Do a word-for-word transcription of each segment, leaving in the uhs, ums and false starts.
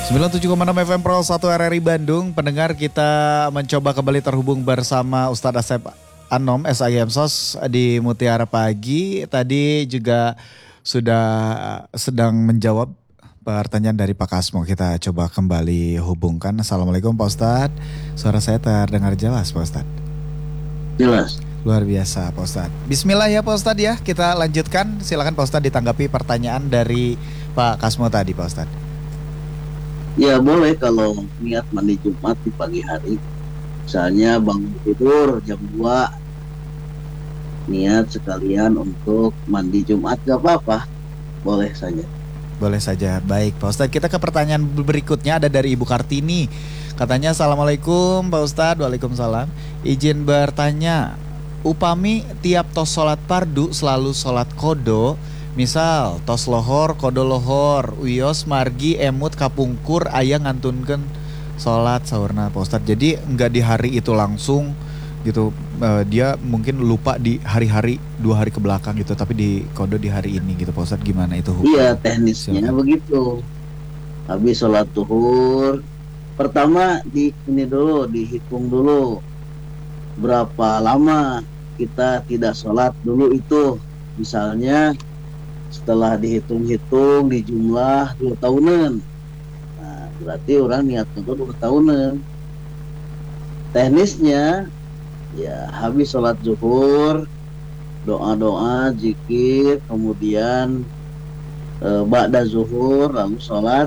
sembilan puluh tujuh koma enam F M Pro satu R R I Bandung. Pendengar, kita mencoba kembali terhubung bersama Ustadz Asep Anom S I M Sos di Mutiara Pagi. Tadi juga sudah sedang menjawab pertanyaan dari Pak Kasmo. Kita coba kembali hubungkan. Assalamualaikum Pak Ustadz. Suara saya terdengar jelas Pak Ustadz? Jelas. Luar biasa Pak Ustadz. Bismillah ya Pak Ustadz ya. Kita lanjutkan. Silakan Pak Ustadz ditanggapi pertanyaan dari Pak Kasmo tadi Pak Ustadz. Ya boleh kalau niat mandi Jumat di pagi hari. Misalnya bangun tidur jam dua, niat sekalian untuk mandi Jumat, gak apa-apa. Boleh saja. Boleh saja. Baik Pak Ustadz, kita ke pertanyaan berikutnya ada dari Ibu Kartini. Katanya, Assalamualaikum Pak Ustadz. Waalaikumsalam. Izin bertanya, upami tiap tos sholat pardu selalu sholat kodo, misal tos lohor, kodo lohor, uyos, margi, emut, kapungkur, ayah ngantunkan sholat sahurna Pak Ustadz. Jadi enggak di hari itu langsung gitu, uh, dia mungkin lupa di hari-hari dua hari ke belakang gitu, tapi di kodo di hari ini gitu Pak Ustadz. Gimana itu hukum? Iya, teknisnya silakan. Begitu. Habis sholat zuhur, pertama di ini dulu, dihitung dulu berapa lama kita tidak sholat dulu itu. Misalnya setelah dihitung-hitung di jumlah dua tahunan, nah berarti orang niat untuk dua tahunan. Teknisnya ya habis sholat zuhur, doa-doa, zikir, kemudian e, ba'da zuhur lalu sholat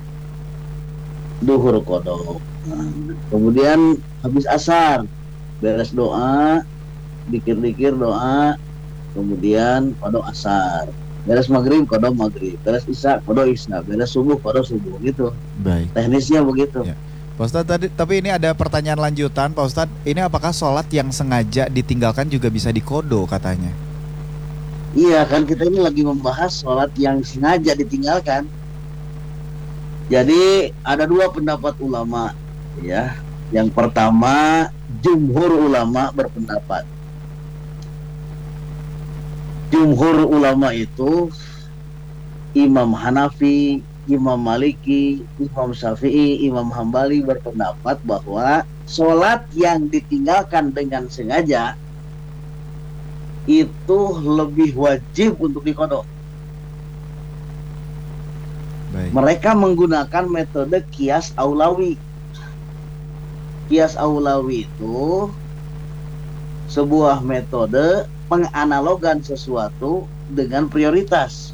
duhur kodok. Nah, kemudian habis asar beres doa, dikir-dikir doa, kemudian kodok asar. Beres maghrib kodok maghrib, beres isya kodok isya, beres subuh kodok subuh gitu. Baik. Teknisnya begitu. Ya. Pak Ustadz tadi, tapi ini ada pertanyaan lanjutan Pak Ustadz. Ini apakah sholat yang sengaja ditinggalkan juga bisa dikodo katanya? Iya kan, kita ini lagi membahas sholat yang sengaja ditinggalkan. Jadi ada dua pendapat ulama ya. Yang pertama, jumhur ulama berpendapat. Jumhur ulama itu Imam Hanafi, Imam Maliki, Imam Syafi'i, Imam Hambali berpendapat bahwa sholat yang ditinggalkan dengan sengaja itu lebih wajib untuk dikodok. Baik. Mereka menggunakan metode kias aulawi. Kias aulawi itu sebuah metode penganalogan sesuatu dengan prioritas.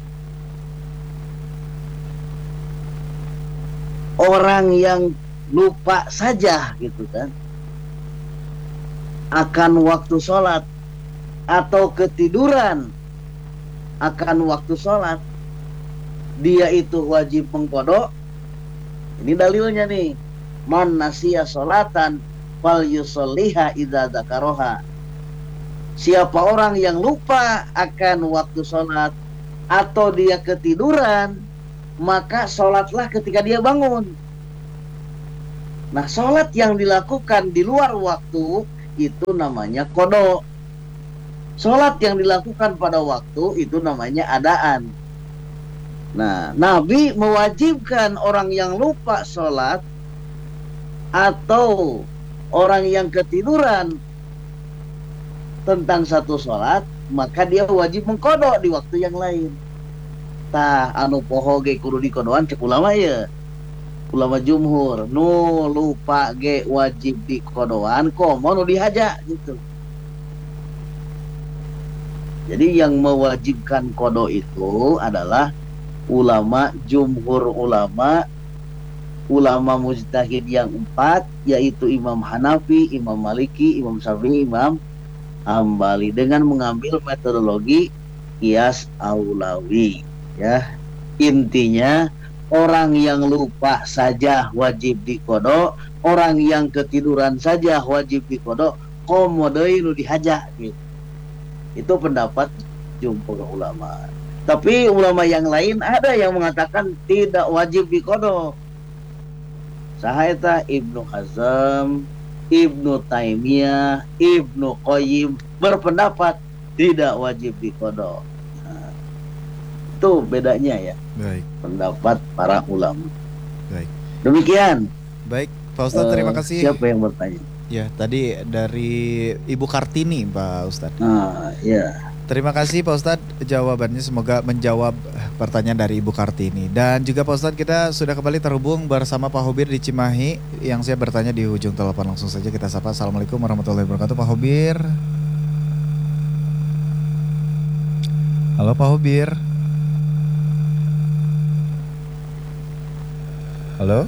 Orang yang lupa saja gitu kan akan waktu sholat atau ketiduran akan waktu sholat, dia itu wajib mengkodok. Ini dalilnya nih, man nasiya sholatan fal yusolliha idza dzakaroha. Siapa orang yang lupa akan waktu sholat atau dia ketiduran, maka sholatlah ketika dia bangun. Nah, sholat yang dilakukan di luar waktu itu namanya kodok. Sholat yang dilakukan pada waktu itu namanya adaan. Nah, Nabi mewajibkan orang yang lupa sholat atau orang yang ketiduran tentang satu sholat, maka dia wajib mengkodok di waktu yang lain. Tah anu poho ge kudu dikodoan cek ulama ya. Ulama jumhur nu lupa ge wajib dikodoan, komo nu dihaja gitu. Jadi yang mewajibkan kodo itu adalah ulama jumhur ulama, ulama mujtahid yang empat, yaitu Imam Hanafi, Imam Maliki, Imam Syafi'i, Imam Hambali, dengan mengambil metodologi qiyas aulawi. Ya, intinya orang yang lupa saja wajib dikodok, orang yang ketiduran saja wajib dikodok, komodoi nu dihaja gitu. Itu pendapat jumhur ulama. Tapi ulama yang lain ada yang mengatakan tidak wajib dikodok. Sahaita Ibnu Hazm, Ibnu Taimiyah, Ibnu Qayyim berpendapat tidak wajib dikodok. Nah, itu bedanya ya. Baik. Pendapat para ulama. Baik. Demikian. Baik, Pak Ustadz terima Eh, kasih. siapa yang bertanya? Ya, tadi dari Ibu Kartini, Pak Ustadz. Ah, ya. Terima kasih Pak Ustadz jawabannya, semoga menjawab pertanyaan dari Ibu Kartini. Dan juga Pak Ustadz, kita sudah kembali terhubung bersama Pak Hobir di Cimahi yang saya bertanya di ujung telepon. Langsung saja kita sapa. Assalamualaikum warahmatullahi wabarakatuh, Pak Hobir. Halo Pak Hobir. Halo.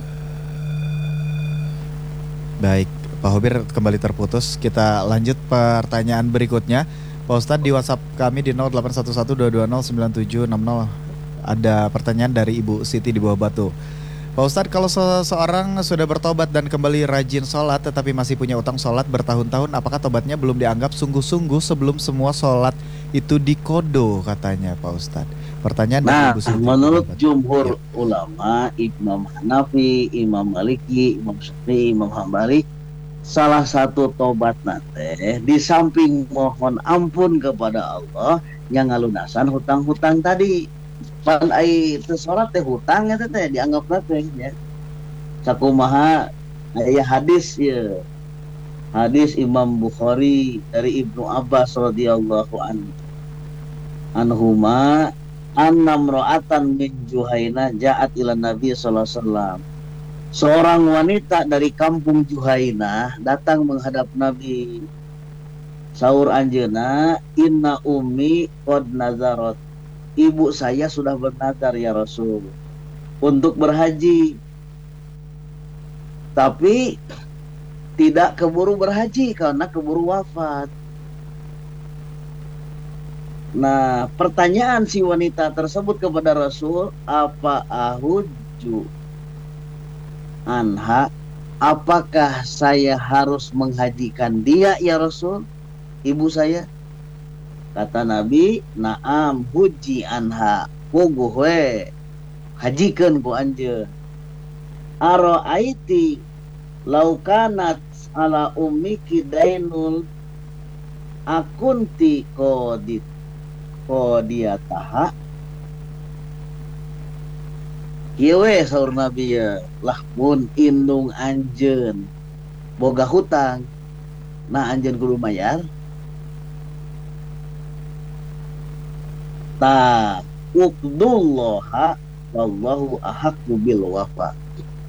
Baik, Pak Hobir kembali terputus. Kita lanjut pertanyaan berikutnya. Pak Ustadz, di WhatsApp kami di nol delapan satu satu dua dua nol sembilan tujuh enam nol ada pertanyaan dari Ibu Siti di Bawah Batu. Pak Ustadz, kalau seseorang sudah bertobat dan kembali rajin sholat tetapi masih punya utang sholat bertahun-tahun, apakah tobatnya belum dianggap sungguh-sungguh sebelum semua sholat itu dikodo, katanya Pak Ustadz. Pertanyaan dari Nah, Ibu Siti. menurut Bawah Batu. jumhur Ya. ulama, Imam Hanafi, Imam Maliki, Imam Syafi'i, Imam Hambali, salah satu tobat nate di samping mohon ampun kepada Allah yang ngalunasan hutang-hutang tadi. Pan ai teu salat teh hutang eta teh dianggap teh ya. Sakumaha aya hadis ya. Hadis Imam Bukhari dari Ibnu Abbas radhiyallahu anhu. Anhuma annam ra'atan min Juhaina ja'at ila Nabi sallallahu alaihi wasallam. Seorang wanita dari kampung Juhaina datang menghadap Nabi. Saur anjeuna, inna ummi qad nazarat. Ibu saya sudah bernazar ya Rasul untuk berhaji. Tapi tidak keburu berhaji karena keburu wafat. Nah, pertanyaan si wanita tersebut kepada Rasul, apa ahuju anha, apakah saya harus menghajikan dia ya Rasul, ibu saya? Kata Nabi, naam huji anha, puguh we, hajikan ku anjeun. Aro aiti laukanat ala ummiki dainul akunti kodit kodiyataha. Kieu we saur Nabi ya, lah mun indung anjeun boga hutang, nah anjeun kudu mayar. Ta uqdullaha wallahu ahaqqu bil wafa.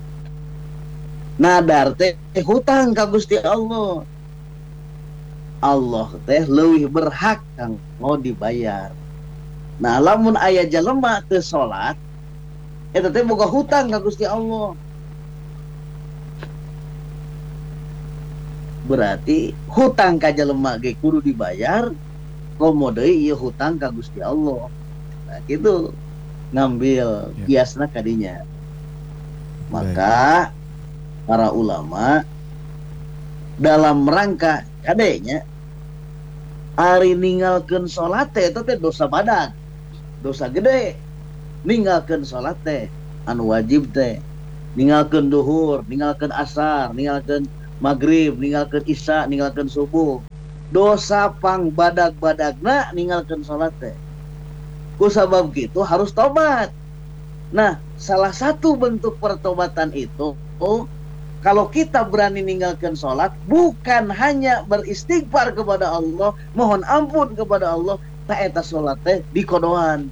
Nadar teh hutang ka Gusti Allah. Allah teh leuwih berhak kang mau dibayar. Nah, lamun aya jalema teu salat, eta teh boga hutang ka Gusti Allah. Berarti hutang ka jalema ge kudu dibayar, komo deui ieu hutang ka Gusti Allah. Nah, kitu ngambil Ya. kiasna kadinya. Maka para ulama dalam rangka kadenya ari ninggalkeun salat teh eta teh dosa badan, dosa gede. Ninggalkeun salat teh anu wajib teh, ninggalkeun duhur, ninggalkeun asar, ninggalkeun maghrib, ninggalkeun isya, ninggalkeun subuh. Dosa pang badag-badagna ninggalkeun salat teh. Ku sabab kitu harus tobat. Nah, salah satu bentuk pertobatan itu, oh, kalau kita berani ninggalkan sholat, bukan hanya beristighfar kepada Allah, mohon ampun kepada Allah, tak eta sholat teh dikodoan.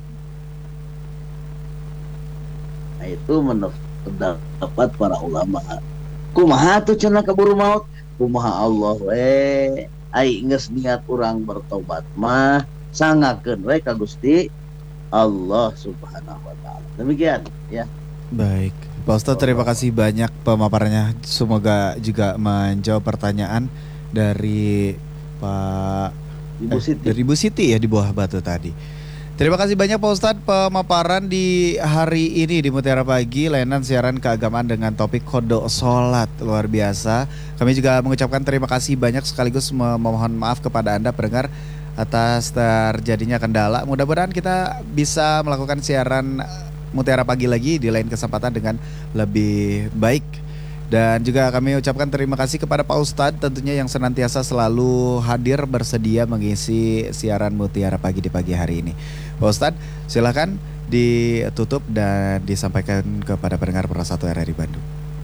Nah, itu menurut pendapat para ulama. Kumaha tuh cenah keburu maut? Kumaha Allah we, ai geus niat urang bertobat mah sangakeun we ka Gusti Allah Subhanahu wa taala. Demikian ya. Baik, Pak Ustadz terima kasih banyak pemaparannya. Semoga juga menjawab pertanyaan dari Pak Ibu eh, Siti. dari Ibu Siti ya di Bawah Batu tadi. Terima kasih banyak Pak Ustadz pemaparan di hari ini di Mutiara Pagi, layanan siaran keagamaan dengan topik kodok sholat, luar biasa. Kami juga mengucapkan terima kasih banyak sekaligus memohon maaf kepada Anda pendengar atas terjadinya kendala. Mudah-mudahan kita bisa melakukan siaran Mutiara Pagi lagi di lain kesempatan dengan lebih baik. Dan juga kami ucapkan terima kasih kepada Pak Ustadz tentunya yang senantiasa selalu hadir bersedia mengisi siaran Mutiara Pagi di pagi hari ini. Pak Ustadz silahkan ditutup dan disampaikan kepada pendengar Pro satu R R I Bandung.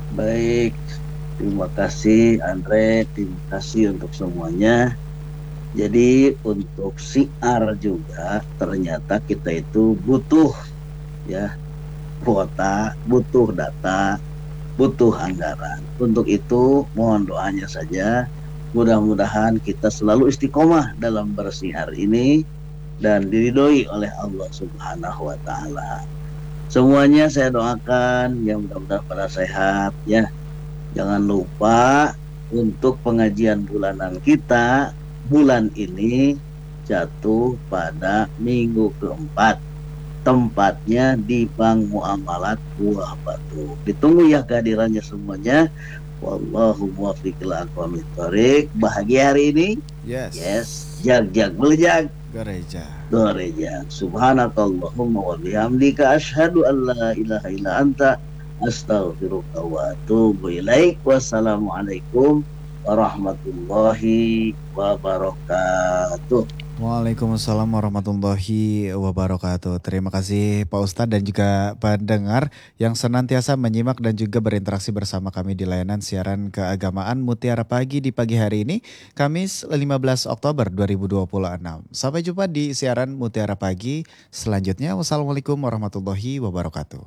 Baik, terima kasih Andre, terima kasih untuk semuanya. Jadi untuk siar juga ternyata kita itu butuh ya kuota, butuh data, butuh anggaran. Untuk itu mohon doanya saja. Mudah-mudahan kita selalu istiqomah dalam bersiar ini dan diridhoi oleh Allah Subhanahu wa taala. Semuanya saya doakan yang mudah-mudahan pada sehat ya. Jangan lupa untuk pengajian bulanan kita bulan ini jatuh pada minggu keempat. Tempatnya di Bank Muamalat Buah Batu. Ditunggu ya kehadirannya semuanya. Wallahu muwaffiq ila aqwamit thoriq. Bahagia hari ini? Yes. Yes. Jag jag beljag. Gereja. Gereja. Subhanakallahumma wa bihamdika asyhadu an la ilaha illa anta astaghfiruka wa atubu ilaik. Wassalamualaikum warahmatullahi wabarakatuh. Waalaikumsalam warahmatullahi wabarakatuh. Terima kasih Pak Ustadz dan juga pendengar yang senantiasa menyimak dan juga berinteraksi bersama kami di layanan siaran keagamaan Mutiara Pagi di pagi hari ini, Kamis lima belas Oktober dua ribu dua puluh enam. Sampai jumpa di siaran Mutiara Pagi selanjutnya. Wassalamualaikum warahmatullahi wabarakatuh.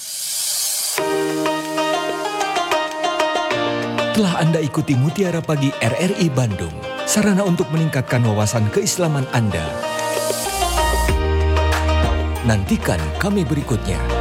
Telah Anda ikuti Mutiara Pagi R R I Bandung, sarana untuk meningkatkan wawasan keislaman Anda. Nantikan kami berikutnya.